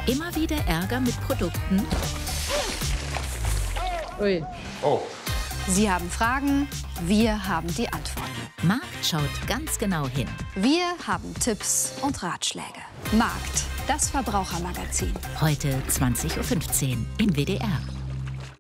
Immer wieder Ärger mit Produkten? Ui. Oh. Sie haben Fragen, wir haben die Antworten. Markt schaut ganz genau hin. Wir haben Tipps und Ratschläge. Markt, das Verbrauchermagazin. Heute 20:15 Uhr im WDR.